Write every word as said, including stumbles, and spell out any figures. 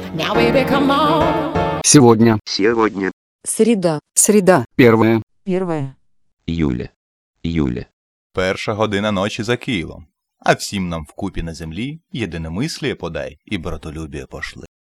Now, baby, come on. Сегодня. Сегодня. Среда. Среда. Первое. Первое. Июля. Июля. Перша година ночі за Києвом. А всім нам вкупі на землі єдиномисліє подай і братолюбіє пошли.